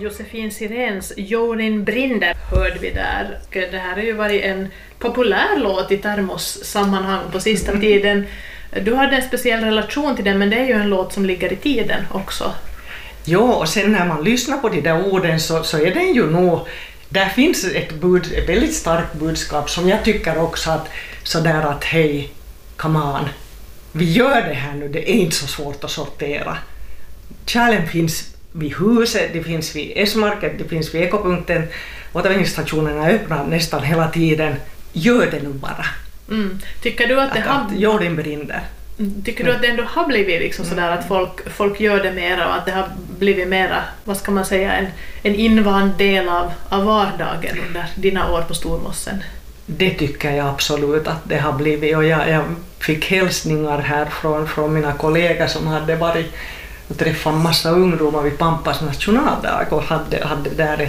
Josefin Siréns Jordin brinner hörde vi där. Det här har ju varit en populär låt i termossammanhang på sista tiden. Du hade en speciell relation till den, men det är ju en låt som ligger i tiden också. Ja, och sen när man lyssnar på de där orden så är den ju nog, där finns ett väldigt starkt budskap som jag tycker också att sådär att hej, come on, vi gör det här nu, det är inte så svårt att sortera. Kärlen finns vid huset, det finns vid S-market, det finns vid ekopunkten, återvinningsstationerna är öppna nästan hela tiden. Gör det nu bara. Tycker du att det har... Jorden brinner. Tycker du att det ändå har blivit liksom sådär att folk gör det mera och att det har blivit mera, vad ska man säga, en invand del av vardagen under dina år på Stormossen? Det tycker jag absolut att det har blivit, och jag fick hälsningar här från mina kollegor som hade varit och träffat en massa ungdomar vid Pampas nationaldag och hade där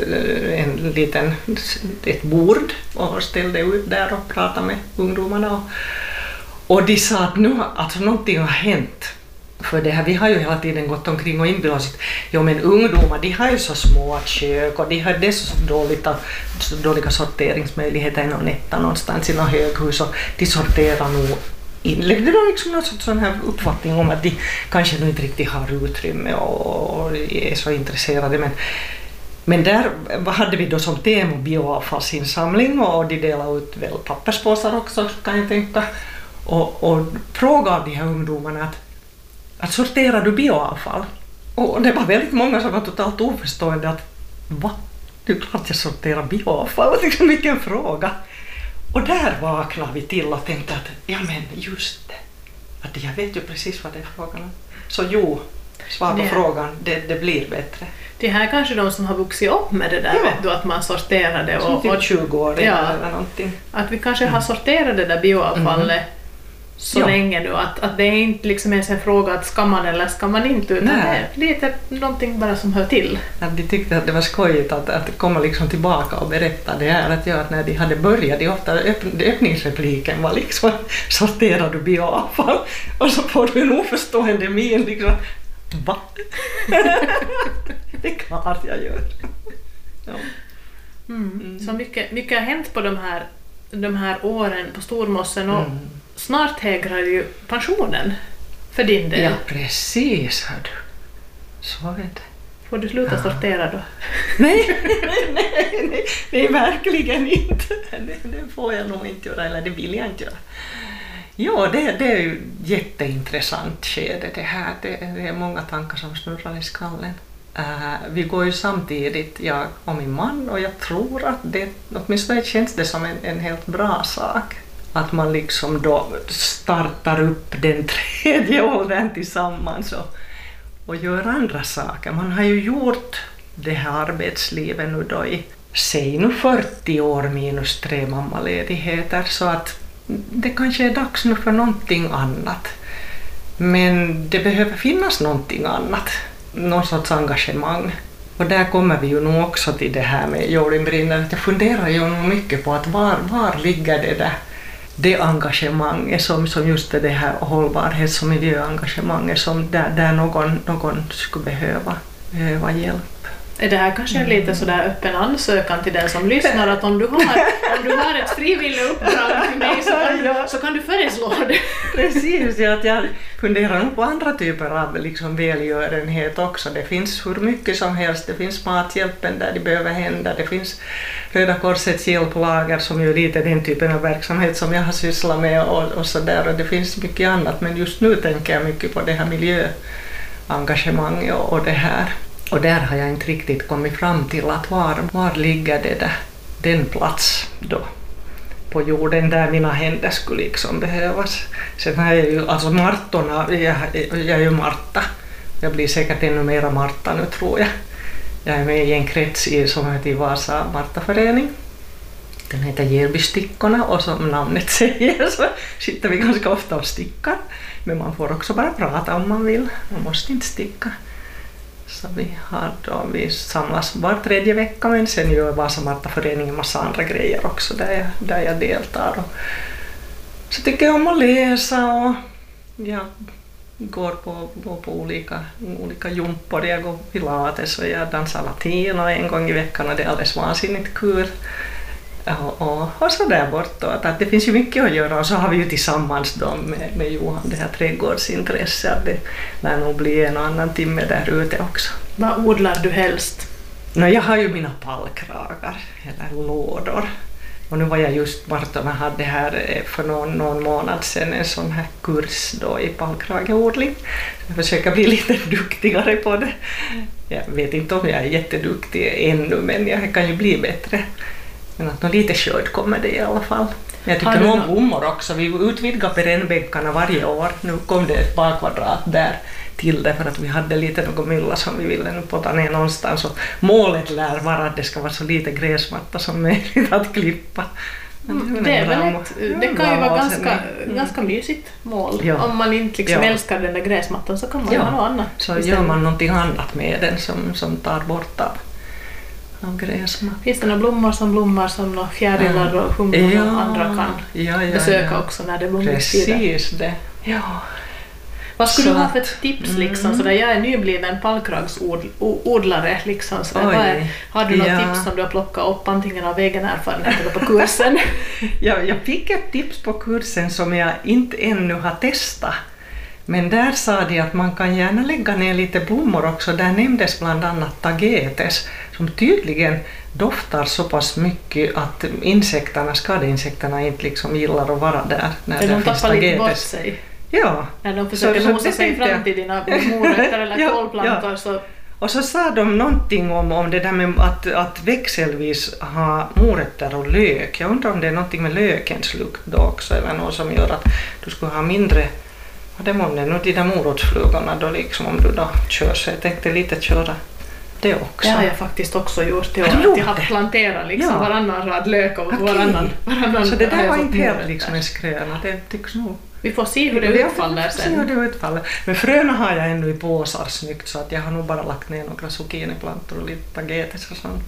ett bord och ställde ut där och pratade med ungdomarna. Och de sa att nu alltså någonting har hänt. För det här, vi har ju hela tiden gått omkring och inbillat oss att ja, men ungdomar, de har ju så små kök och de har dessutom så dåliga sorteringsmöjligheter i någon etta någonstans i något höghus, och de sorterar nog in. Det var liksom någon sån här uppfattning om att de kanske nu inte riktigt har utrymme och är så intresserade. Men där hade vi då som tema bioavfallsinsamling, och de delade ut väl papperspåsar också, kan jag tänka. Och frågade de här ungdomarna att sorterar du bioavfall? Och det var väldigt många som var totalt oförstående att va? Det är klart jag sorterar bioavfall, liksom vilken fråga. Och där vaknade vi till och tänkte att ja men just det, att jag vet ju precis vad det är frågan om. Så jo, svar på frågan, det blir bättre. Det här är kanske de som har vuxit upp med det där, ja. Vet du, att man sorterar det. Som typ 20 år ja, eller någonting. Att vi kanske har sorterat det där bioavfallet så länge nu, att det är inte liksom ens en fråga att ska man eller ska man inte, utan det är lite någonting bara som hör till. Att de tyckte att det var skojigt att komma liksom tillbaka och berätta det här, att när de hade börjat, öppningsrepliken var liksom sorterar du bioavfall, och så får du en oförstående min liksom, va? Det är klart jag gör. Ja. Så mycket har hänt på de här åren på Stormossen, och snart hägrar ju pensionen för din del. Ja, precis, hör du. Så är det. Får du sluta sortera då? Nej, verkligen inte. Det får jag nog inte göra, eller det vill jag inte göra. Ja, det är ju jätteintressant skede det här. Det är många tankar som snurrar i skallen. Vi går ju samtidigt, jag och min man, och jag tror att det, åtminstone känns det som en helt bra sak. Att man liksom då startar upp den tredje åldern tillsammans och gör andra saker. Man har ju gjort det här arbetslivet nu då i, säg nu 40 år minus 3 mammaledigheter, så att det kanske är dags nu för någonting annat. Men det behöver finnas någonting annat, någon sorts engagemang. Och där kommer vi ju nog också till det här med Jorden brinner. Jag funderar ju nog mycket på att var ligger det där? Det engagemanget som just det här hållbarhets- och miljöengagemanget som där någon skulle behöva hjälp. Är det här kanske en lite sådär öppen ansökan till den som lyssnar, att om du har ett frivilligt uppdrag till mig så kan du föreslå det? Precis, att jag funderar nog på andra typer av liksom välgörenhet också. Det finns hur mycket som helst, det finns mathjälpen där det behöver hända, det finns Röda Korsets hjälplager som ju är lite den typen av verksamhet som jag har sysslat med och sådär, och det finns mycket annat, men just nu tänker jag mycket på det här miljöengagemanget och det här. Och där har jag inte riktigt kommit fram till att var ligger det där, den plats då på jorden där mina händer skulle liksom behövas. Sen har jag ju, alltså Martorna, jag är ju Marta. Jag blir säkert ännu mera Marta nu, tror jag. Jag är med i en krets som heter Vasa Martaförening. Den heter Järbystickorna, och som namnet säger så sitter vi ganska ofta och stickar. Men man får också bara prata om man vill, man måste inte sticka. Så vi samlas var 3:e vecka, men sen gör Vasa Martaföreningen en massa andra grejer också där jag deltar. Och så tycker jag om att läsa, och jag går på olika jumpor. Jag går pilates och jag dansar latino en gång i veckan och det är alldeles vansinnigt kul. Och så där bort då, att det finns ju mycket att göra och så har vi ju tillsammans då med Johan det här trädgårdsintresse att det lär nog bli en och annan timme där ute också. Vad odlar du helst? Jag har ju mina pallkragar eller lådor och nu var jag just Marta hade här för någon månad sedan en sån här kurs då i pallkrageodling. Jag försöker bli lite duktigare på det. Jag vet inte om jag är jätteduktig ännu men jag kan ju bli bättre. Men att lite skörd kommer det i alla fall. Jag tycker om blommor också. Vi utvidgar perennbänkarna varje år. Nu kom det ett par kvadrat där till det för att vi hade lite något mylla som vi ville nu potta ner någonstans. Och målet lär vara att det ska vara så lite gräsmatta som möjligt att klippa. Det är väl det kan ju vara ganska mysigt mål. Ja. Om man inte liksom älskar den där gräsmattan så kan man göra något annat. Så gör man någonting annat med den som tar bort av gräsmatta. Finns det några blommor som några fjärilar och humlor och andra kan besöka också när det är blomningstider? Precis det. Ja. Vad skulle du ha för tips liksom? Så där jag är nybliven pallkragsodlare liksom. Så har du några tips som du har plockat upp antingen av egen erfarenhet eller på kursen? Jag fick ett tips på kursen som jag inte ännu har testat. Men där sa de att man kan gärna lägga ner lite blommor också. Där nämndes bland annat tagetes som tydligen doftar så pass mycket att skadeinsekterna inte liksom gillar att vara där. När de tappar lite bort sig. Ja. När de försöker nosa sig fram till dina morötter eller kolplantor så... Och så sa de någonting om det där med att växelvis ha morötter och lök. Jag undrar om det är någonting med lökens lukt då också eller något som gör att du skulle ha mindre... Det måste nog de där morotsflugorna då liksom om du då kör så jag tänkte lite köra det också. Det har jag faktiskt också gjort i år. Jag har planterat liksom varannan rad lök och varannan så det där var inte helt liksom en skröna. Det tycks nog. Vi får se hur det utfaller sen. Men fröna har jag ännu i påsar snyggt så att jag har nog bara lagt ner några zucchiniplantor och lite tagetes och sånt.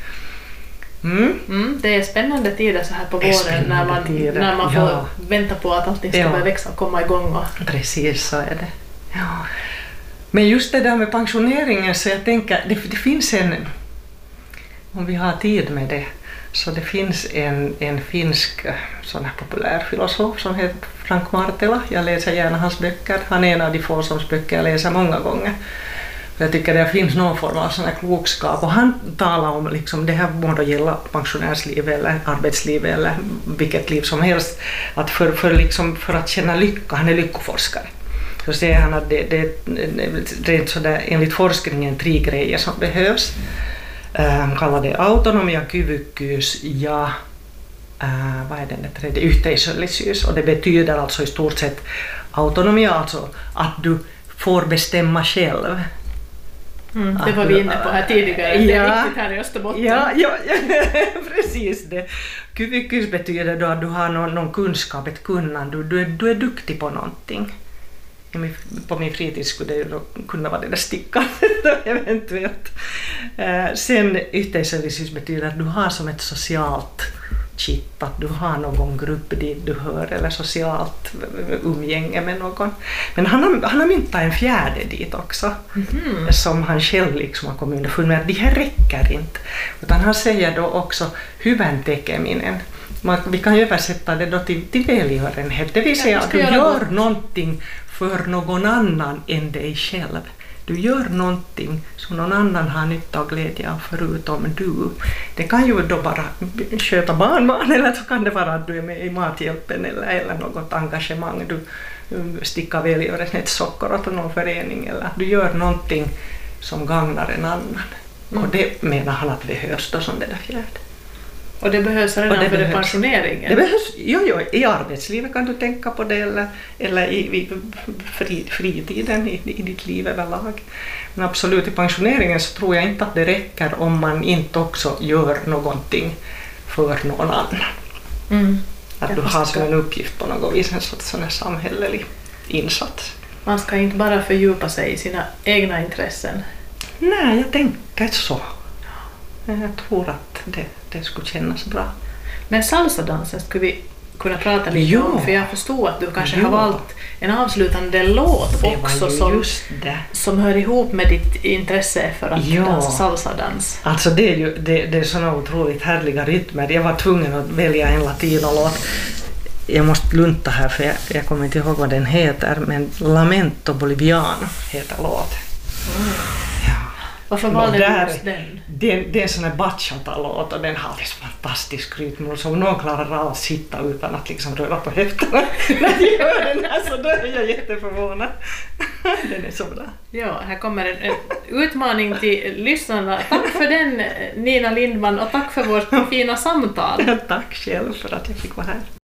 Det är spännande tider så här på våren när man får vänta på att allting ska börja växa och komma igång. Precis så är det. Ja. Men just det där med pensioneringen så jag tänker, det finns om vi har tid med det, så det finns en finsk sån här populär filosof som heter Frank Martela. Jag läser gärna hans böcker. Han är en av de få som böcker jag läser många gånger. Jag tycker det finns någon form av sån här klokskap och han talar om liksom det här borde gälla pensionärsliv eller arbetsliv eller vilket liv som helst att för att känna lycka, han är lyckoforskare. Så säger han att det är rent sådär enligt forskningen 3 grejer som behövs. Han kallar det autonomia, kyvykkyys ja vad är det tredje? Yhteisöllisyys och det betyder alltså i stort sett autonomia, alltså att du får bestämma själv. Det var vi inne på här tidigare, det är riktigt här i Österbotten. Ja, precis det. Kyvykkyys betyder då att du har någon kunskap, ett kunnande, du är duktig på någonting. På min fritid skulle det kunna vara det där stickandet eventuellt. Sen yhteisöllisyys betyder att du har som ett socialt kitt, att du har någon grupp dit du hör eller socialt umgänge med någon. Men han har myntat en fjärde dit också som han själv liksom har kommit underfund med att det här räcker inte. Utan han säger då också hyvän tekeminen. Vi kan översätta det då till välgörenhet, det vill säga att du gör någonting för någon annan än dig själv. Du gör någonting som någon annan har nytta och glädje av förutom du. Det kan ju då bara sköta barnbarn eller så kan det vara att du är med i mathjälpen eller något engagemang. Du stickar välgörenhetssockor åt någon förening eller du gör någonting som gagnar en annan. Och det menar han att behövs då som det där fjärde. Och det behövs redan för pensioneringen? Det behövs, i arbetslivet kan du tänka på det eller i fritiden i ditt liv överlag. Men absolut i pensioneringen så tror jag inte att det räcker om man inte också gör någonting för någon annan. Att du har som en uppgift på något vis, en sån här samhällelig insats. Man ska inte bara fördjupa sig i sina egna intressen? Nej, jag tänker så. Jag tror att det skulle kännas bra. Men salsadansen skulle vi kunna prata lite om, för jag förstår att du kanske har valt en avslutande låt också som hör ihop med ditt intresse för att dansa salsa-dans. Alltså det är såna otroligt härliga rytmer. Jag var tvungen att välja en latinolot. Jag måste lunta här för jag kommer inte ihåg vad den heter, men Lamento Boliviano heter låten. Varför valde du just den? Det är en sån här bachata-låt och den har alldeles fantastisk rytm. Och så om någon klarar av att sitta utan att liksom röra på höfterna när de gör den här, så då är jag jätteförvånad. Den är så bra. Ja, här kommer en utmaning till lyssnarna. Tack för den, Nina Lindman, och tack för vårt fina samtal. Tack själv för att jag fick vara här.